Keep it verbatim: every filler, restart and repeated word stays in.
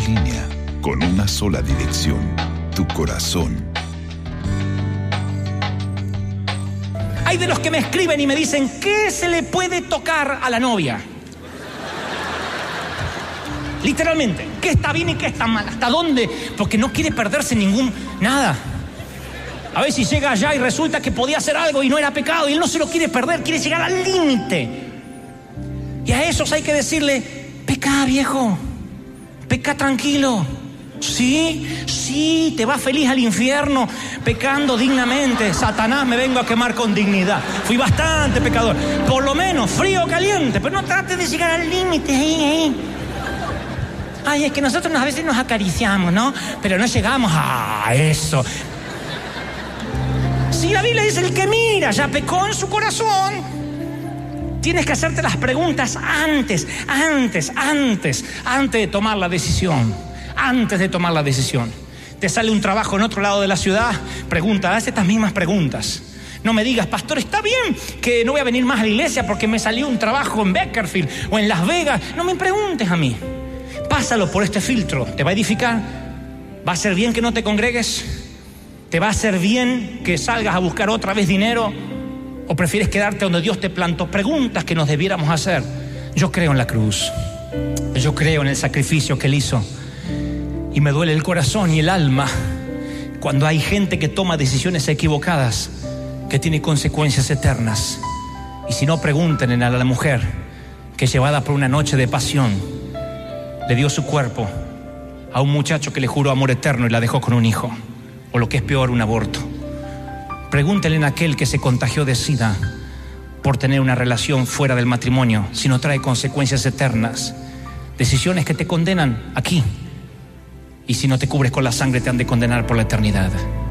línea, con una sola dirección, tu corazón. Hay de los que me escriben y me dicen, ¿qué se le puede tocar a la novia? Literalmente, ¿qué está bien y qué está mal? ¿Hasta dónde? Porque no quiere perderse ningún... nada. A ver si llega allá y resulta que podía hacer algo y no era pecado y él no se lo quiere perder, quiere llegar al límite. Y a esos hay que decirle, peca, viejo, peca tranquilo. Sí, sí, te vas feliz al infierno, pecando dignamente. Satanás, me vengo a quemar con dignidad. Fui bastante pecador, por lo menos frío o caliente, pero no trates de llegar al límite. Ahí, ahí. Ay, es que nosotros a veces nos acariciamos, ¿no? Pero no llegamos a eso. Si la Biblia dice, el que mira ya pecó en su corazón. Tienes que hacerte las preguntas antes, antes, antes, antes de tomar la decisión. Antes de tomar la decisión. Te sale un trabajo en otro lado de la ciudad, pregunta, haz estas mismas preguntas. No me digas, pastor, está bien que no voy a venir más a la iglesia porque me salió un trabajo en Bakersfield o en Las Vegas. No me preguntes a mí. Pásalo por este filtro. ¿Te va a edificar? ¿Va a ser bien que no te congregues? ¿Te va a hacer bien que salgas a buscar otra vez dinero? ¿O prefieres quedarte donde Dios te plantó? Preguntas que nos debiéramos hacer. Yo creo en la cruz. Yo creo en el sacrificio que Él hizo. Y me duele el corazón y el alma cuando hay gente que toma decisiones equivocadas que tienen consecuencias eternas. Y si no, pregunten a la mujer que, llevada por una noche de pasión, le dio su cuerpo a un muchacho que le juró amor eterno y la dejó con un hijo. O lo que es peor, un aborto. Pregúntenle a aquel que se contagió de SIDA por tener una relación fuera del matrimonio, si no trae consecuencias eternas. Decisiones que te condenan aquí. Y si no te cubres con la sangre, te han de condenar por la eternidad.